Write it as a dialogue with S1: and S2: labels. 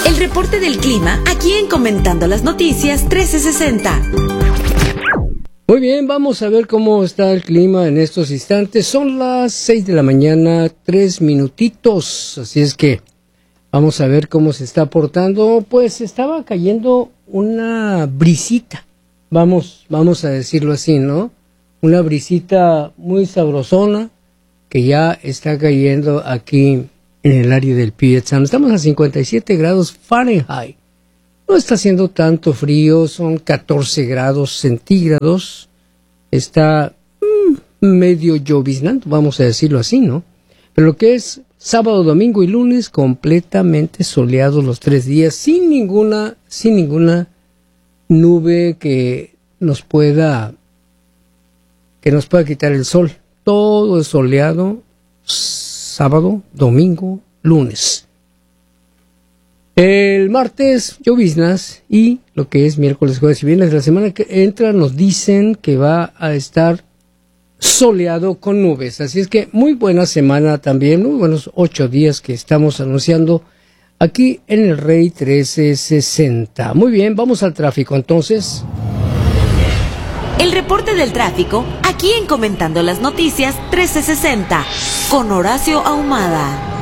S1: El reporte del clima aquí en Comentando las Noticias 1360.
S2: Muy bien, vamos a ver cómo está el clima en estos instantes. Son las 6 de la mañana, 3 minutitos. Así es que vamos a ver cómo se está portando. Pues estaba cayendo una brisita. Vamos a decirlo así, ¿no? Una brisita muy sabrosona que ya está cayendo aquí en el área del Puget Sound. Estamos a 57 grados Fahrenheit. No está haciendo tanto frío, son 14 grados centígrados. Está medio lloviznando, vamos a decirlo así, ¿no? Pero lo que es sábado, domingo y lunes, completamente soleados los 3 días, sin ninguna nube que nos pueda quitar el sol. Todo es soleado, sábado, domingo, lunes. El martes, lloviznas, y lo que es miércoles, jueves y viernes de la semana que entra nos dicen que va a estar soleado con nubes. Así es que muy buena semana también, muy buenos 8 días que estamos anunciando aquí en el Rey 1360. Muy bien, vamos al tráfico entonces.
S1: El reporte del tráfico aquí en Comentando las Noticias 1360 con Horacio Ahumada.